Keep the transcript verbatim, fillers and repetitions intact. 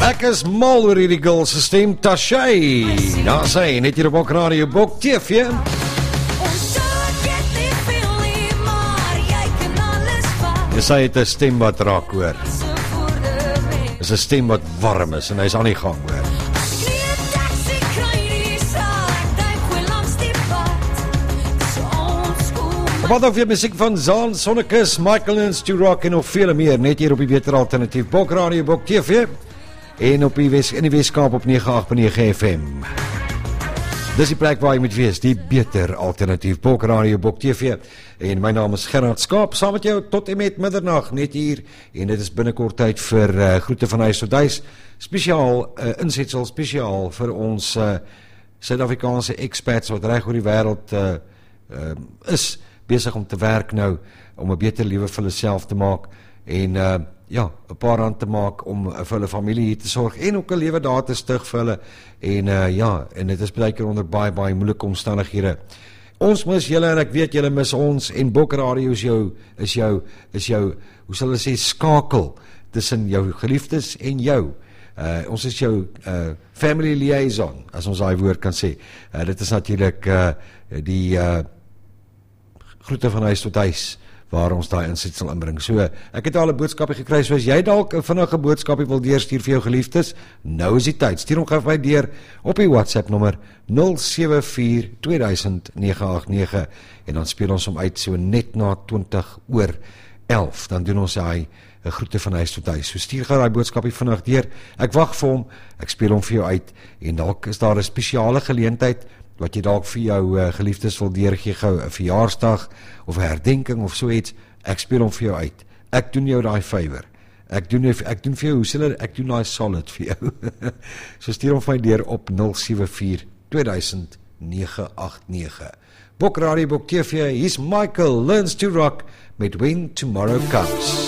Ek is mal oor hierdie girl se stem, Tashay. Nou sê, net hier op Bok Radio, Bok T V. Jy sê het 'n stem wat raak hoor. Is 'n stem wat warm is en hy's aan die gang hoor. Wat ook weer muziek van Zaan, Sonnekus, Michael en Stu Rock en nog vele meer, net hier op die Beter Alternatief Bok Radio, Bok T V en op die Wes, in die Weskaap op nege agt nege F M. Dis die plek waar jy moet wees, die Beter Alternatief Bok Radio, Bok T V en my naam is Gerard Skaap, saam met jou tot en met middernag, net hier en dit is binnekort tyd vir uh, groete van huis tot huis, spesiaal, uh, insetsel spesiaal vir ons uh, Suid-Afrikaanse expats wat reg oor die wêreld uh, uh, is, besig om te werk nou, om 'n beter lewe vir hulle self te maak, en uh, ja, 'n paar rand te maak om uh, vir hulle familie hier te sorg, en ook 'n lewe daar te stig vir hulle, en uh, ja, en dit is baie keer onder baie, baie moeilike omstandighede. Ons mis julle, en ek weet julle mis ons, en Bok Radio is jou, is jou, is jou, hoe sal hulle sê, skakel, tussen jou geliefdes en jou. Uh, ons is jou uh, family liaison, as ons daai woord kan sê. Uh, dit is natuurlik uh, die uh, groete van huis tot huis, waar ons daai insetsel inbring. So, ek het al 'n boodskapie gekry, so as jy dalk 'n vinnige boodskapie wil deurstuur vir jou geliefdes, nou is die tyd. Stuur hom gou vir my deur op die WhatsApp nommer nul sewe vier twee duisend nege agt nege en dan speel ons hom uit so net na twintig oor elf. Dan doen ons daai 'n groete van huis tot huis. So stuur gou daai boodskapie vinnig deur. Ek wag vir hom, ek speel hom vir jou uit en dalk is daar 'n spesiale geleentheid wat jy dalk vir jou uh, geliefdes wil deurgee, gou 'n verjaarsdag of 'n herdenking of so iets, ek speel hom vir jou uit. Ek doen jou daai favour. Ek doen ek doen vir jou, hoe sê hulle, ek doen daai solid vir jou. So stuur hom vir my deur op nul sewe vier twee duisend nege agt nege. Bok Radio, Bok T V, hier's Michael Learns to Rock met When Tomorrow Comes.